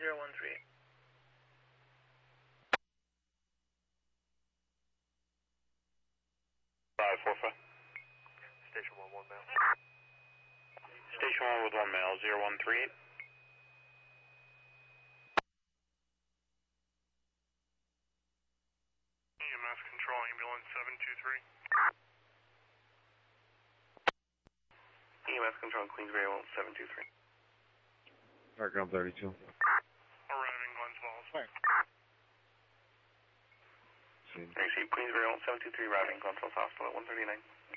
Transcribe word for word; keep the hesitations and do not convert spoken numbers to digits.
zero one three eight. five four five. Station one, one male. Station one with one male, zero one three eight. E M S control, ambulance seven two three. E M S control, Queensbury one seven two three. Background thirty-two. Arriving Glens Falls. Right. See. Receive Queensbury one seven two three, arriving Glens Falls Hospital at one thirty-nine.